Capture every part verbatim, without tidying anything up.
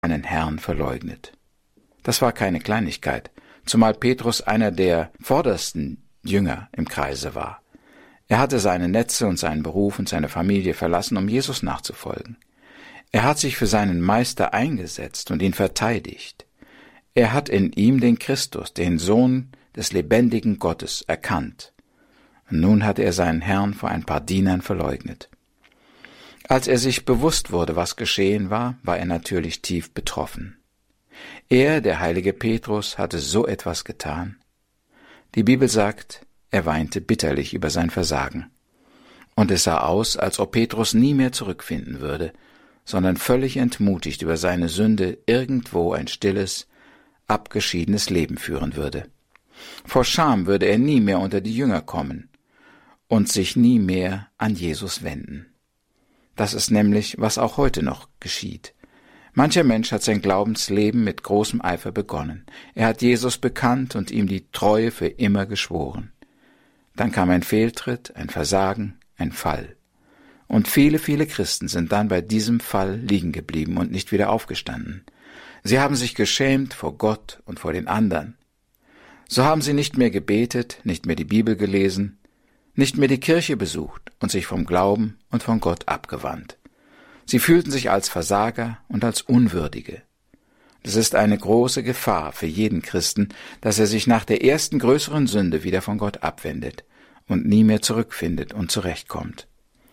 seinen Herrn verleugnet. Das war keine Kleinigkeit, zumal Petrus einer der vordersten Jünger im Kreise war. Er hatte seine Netze und seinen Beruf und seine Familie verlassen, um Jesus nachzufolgen. Er hat sich für seinen Meister eingesetzt und ihn verteidigt. Er hat in ihm den Christus, den Sohn des lebendigen Gottes, erkannt. Und nun hat er seinen Herrn vor ein paar Dienern verleugnet. Als er sich bewusst wurde, was geschehen war, war er natürlich tief betroffen. Er, der heilige Petrus, hatte so etwas getan. Die Bibel sagt, er weinte bitterlich über sein Versagen. Und es sah aus, als ob Petrus nie mehr zurückfinden würde, sondern völlig entmutigt über seine Sünde irgendwo ein stilles, abgeschiedenes Leben führen würde. Vor Scham würde er nie mehr unter die Jünger kommen und sich nie mehr an Jesus wenden. Das ist nämlich, was auch heute noch geschieht. Mancher Mensch hat sein Glaubensleben mit großem Eifer begonnen. Er hat Jesus bekannt und ihm die Treue für immer geschworen. Dann kam ein Fehltritt, ein Versagen, ein Fall. Und viele, viele Christen sind dann bei diesem Fall liegen geblieben und nicht wieder aufgestanden. Sie haben sich geschämt vor Gott und vor den anderen. So haben sie nicht mehr gebetet, nicht mehr die Bibel gelesen, nicht mehr die Kirche besucht und sich vom Glauben und von Gott abgewandt. Sie fühlten sich als Versager und als Unwürdige. Es ist eine große Gefahr für jeden Christen, dass er sich nach der ersten größeren Sünde wieder von Gott abwendet und nie mehr zurückfindet und zurechtkommt.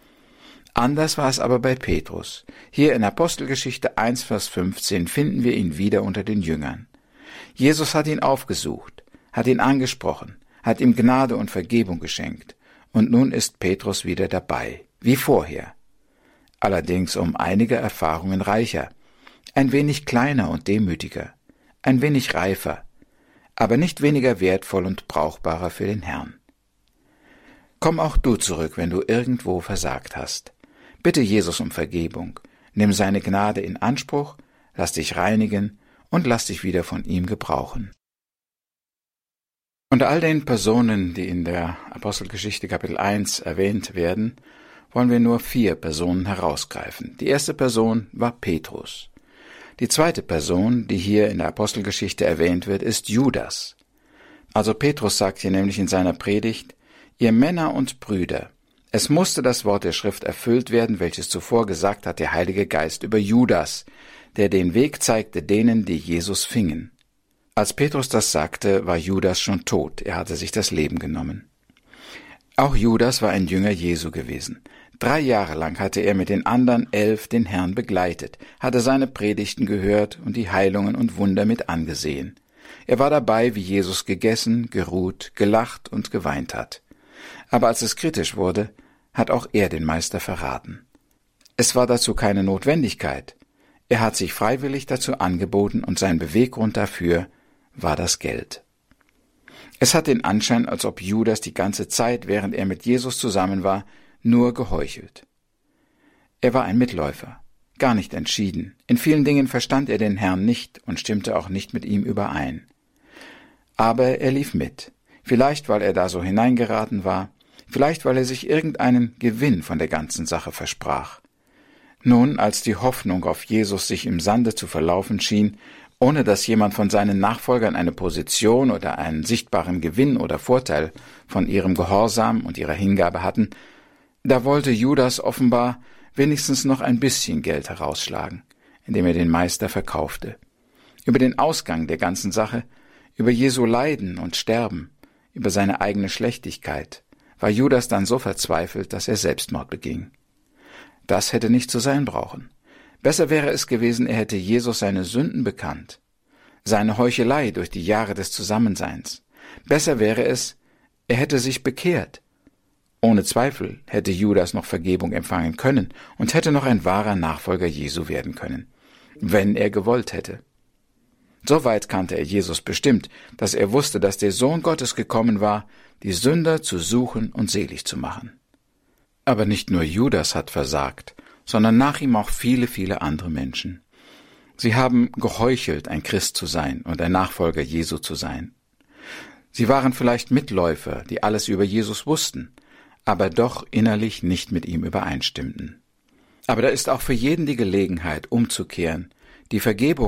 Anders war es aber bei Petrus. Hier in Apostelgeschichte eins, Vers fünfzehn finden wir ihn wieder unter den Jüngern. Jesus hat ihn aufgesucht, hat ihn angesprochen, hat ihm Gnade und Vergebung geschenkt. Und nun ist Petrus wieder dabei, wie vorher. Allerdings um einige Erfahrungen reicher, ein wenig kleiner und demütiger, ein wenig reifer, aber nicht weniger wertvoll und brauchbarer für den Herrn. Komm auch du zurück, wenn du irgendwo versagt hast. Bitte Jesus um Vergebung, nimm seine Gnade in Anspruch, lass dich reinigen und lass dich wieder von ihm gebrauchen. Unter all den Personen, die in der Apostelgeschichte Kapitel eins erwähnt werden, wollen wir nur vier Personen herausgreifen. Die erste Person war Petrus. Die zweite Person, die hier in der Apostelgeschichte erwähnt wird, ist Judas. Also Petrus sagt hier nämlich in seiner Predigt, ihr Männer und Brüder, es musste das Wort der Schrift erfüllt werden, welches zuvor gesagt hat der Heilige Geist über Judas, der den Weg zeigte denen, die Jesus fingen. Als Petrus das sagte, war Judas schon tot, er hatte sich das Leben genommen. Auch Judas war ein Jünger Jesu gewesen. Drei Jahre lang hatte er mit den anderen elf den Herrn begleitet, hatte seine Predigten gehört und die Heilungen und Wunder mit angesehen. Er war dabei, wie Jesus gegessen, geruht, gelacht und geweint hat. Aber als es kritisch wurde, hat auch er den Meister verraten. Es war dazu keine Notwendigkeit. Er hat sich freiwillig dazu angeboten und sein Beweggrund dafür war das Geld. Es hat den Anschein, als ob Judas die ganze Zeit, während er mit Jesus zusammen war, nur geheuchelt. Er war ein Mitläufer, gar nicht entschieden. In vielen Dingen verstand er den Herrn nicht und stimmte auch nicht mit ihm überein. Aber er lief mit, vielleicht weil er da so hineingeraten war, vielleicht weil er sich irgendeinen Gewinn von der ganzen Sache versprach. Nun, als die Hoffnung auf Jesus sich im Sande zu verlaufen schien, ohne dass jemand von seinen Nachfolgern eine Position oder einen sichtbaren Gewinn oder Vorteil von ihrem Gehorsam und ihrer Hingabe hatten, da wollte Judas offenbar wenigstens noch ein bisschen Geld herausschlagen, indem er den Meister verkaufte. Über den Ausgang der ganzen Sache, über Jesu Leiden und Sterben, über seine eigene Schlechtigkeit, war Judas dann so verzweifelt, dass er Selbstmord beging. Das hätte nicht zu sein brauchen. Besser wäre es gewesen, er hätte Jesus seine Sünden bekannt, seine Heuchelei durch die Jahre des Zusammenseins. Besser wäre es, er hätte sich bekehrt. Ohne Zweifel hätte Judas noch Vergebung empfangen können und hätte noch ein wahrer Nachfolger Jesu werden können, wenn er gewollt hätte. Soweit kannte er Jesus bestimmt, dass er wusste, dass der Sohn Gottes gekommen war, die Sünder zu suchen und selig zu machen. Aber nicht nur Judas hat versagt, sondern nach ihm auch viele, viele andere Menschen. Sie haben geheuchelt, ein Christ zu sein und ein Nachfolger Jesu zu sein. Sie waren vielleicht Mitläufer, die alles über Jesus wussten, aber doch innerlich nicht mit ihm übereinstimmten. Aber da ist auch für jeden die Gelegenheit, umzukehren, Die Vergebung